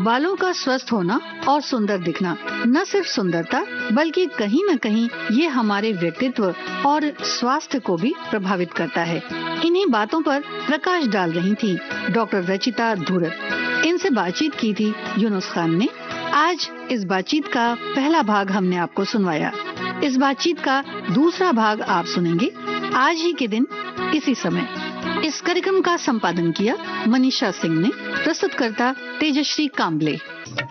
बालों का स्वस्थ होना और सुंदर दिखना न सिर्फ सुंदरता बल्कि कहीं न कहीं ये हमारे व्यक्तित्व और स्वास्थ्य को भी प्रभावित करता है। इन्हीं बातों पर प्रकाश डाल रही थी डॉक्टर रचिता धूरत। इनसे बातचीत की थी यूनुस खान ने। आज इस बातचीत का पहला भाग हमने आपको सुनवाया। इस बातचीत का दूसरा भाग आप सुनेंगे आज ही के दिन इसी समय। इस कार्यक्रम का संपादन किया मनीषा सिंह ने। प्रस्तुतकर्ता तेजश्री काम्बले।